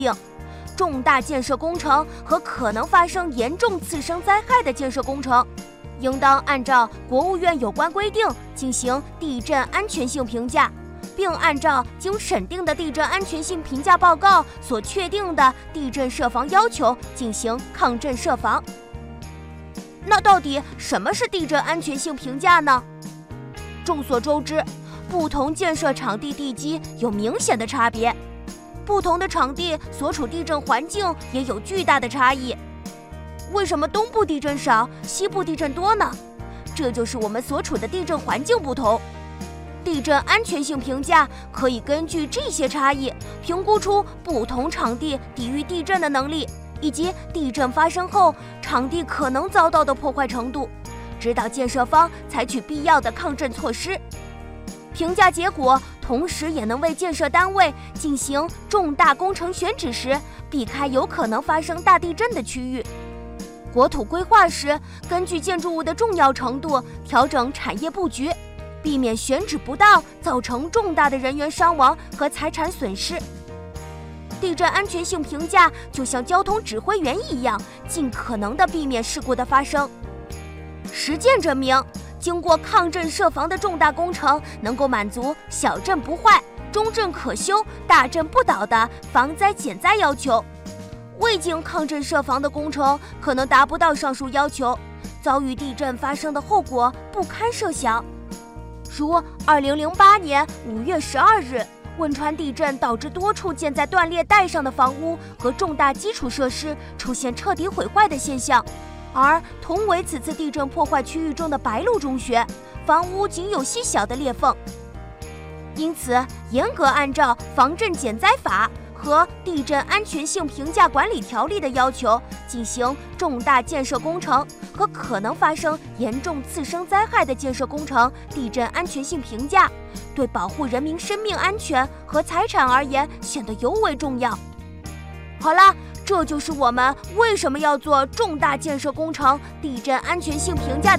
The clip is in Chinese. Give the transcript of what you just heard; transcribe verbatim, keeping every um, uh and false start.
重大建设工程和可能发生严重次生灾害的建设工程，应当按照国务院有关规定进行地震安全性评价，并按照经审定的地震安全性评价报告所确定的地震设防要求进行抗震设防。那到底什么是地震安全性评价呢？众所周知，不同建设场地地基有明显的差别，不同的场地所处地震环境也有巨大的差异。为什么东部地震少，西部地震多呢？这就是我们所处的地震环境不同。地震安全性评价可以根据这些差异，评估出不同场地抵御地震的能力，以及地震发生后场地可能遭到的破坏程度，指导建设方采取必要的抗震措施。评价结果同时也能为建设单位进行重大工程选址时避开有可能发生大地震的区域。国土规划时，根据建筑物的重要程度调整产业布局，避免选址不当造成重大的人员伤亡和财产损失。地震安全性评价就像交通指挥员一样，尽可能地避免事故的发生。实践证明，经过抗震设防的重大工程能够满足小震不坏、中震可修、大震不倒的防灾减灾要求。未经抗震设防的工程可能达不到上述要求，遭遇地震发生的后果不堪设想。如二零零八年五月十二日，汶川地震导致多处建在断裂带上的房屋和重大基础设施出现彻底毁坏的现象。而同为此次地震破坏区域中的白鹿中学，房屋仅有细小的裂缝。因此，严格按照防震减灾法和地震安全性评价管理条例的要求进行重大建设工程和可能发生严重次生灾害的建设工程地震安全性评价，对保护人民生命安全和财产而言显得尤为重要。好啦，这就是我们为什么要做重大建设工程地震安全性评价的